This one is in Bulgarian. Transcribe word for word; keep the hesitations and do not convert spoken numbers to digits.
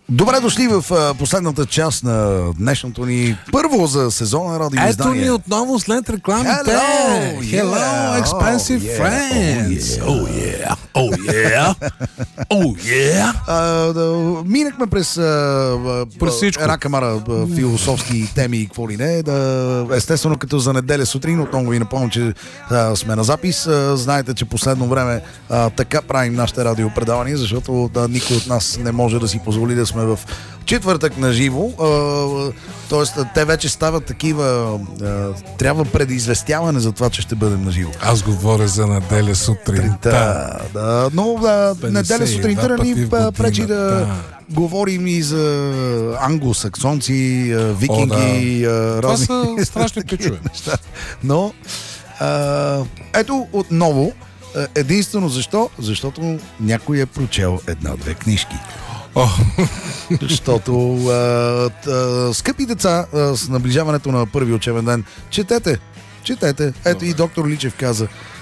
Добре дошли в а, последната част на днешното ни първо за сезона радиоиздание. Ето ни отново след рекламите. Hello, Hello, yeah, expensive oh, yeah, friends. oh, yeah, oh yeah, oh yeah. А, да, минахме през, а, През всичко. една камара а, философски теми и какво ли не. Да, естествено, като за неделя сутрин, отново ви напомням, че а, сме на запис. А, знаете, че последно време а, така правим нашите радиопредавания, защото да, никой от нас не може да си позволи да сме в четвъртък на живо. Тоест, те вече стават такива. А, трябва предизвестяване за това, че ще бъдем на живо. Аз говоря за неделя сутринта. Да, да, но да, неделя сутринта да ни пречи да говорим и за англосаксонци, викинги, О, да. разни... Това са страшни пичове. Но а, ето отново единствено защо? Защото някой е прочел една-две книжки. Oh. Защото а, а, скъпи деца, а, с наближаването на първи учебен ден, четете, четете. Ето и доктор Личев каза,